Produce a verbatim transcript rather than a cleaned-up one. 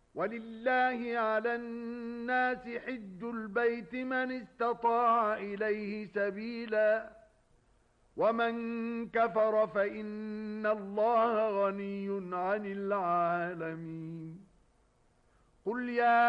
وَلِلَّهِ عَلَى النَّاسِ حِجُّ الْبَيْتِ مَنِ اسْتَطَاعَ إِلَيْهِ سَبِيلًا وَمَن كَفَرَ فَإِنَّ اللَّهَ غَنِيٌّ عَنِ الْعَالَمِينَ قُلْ يَا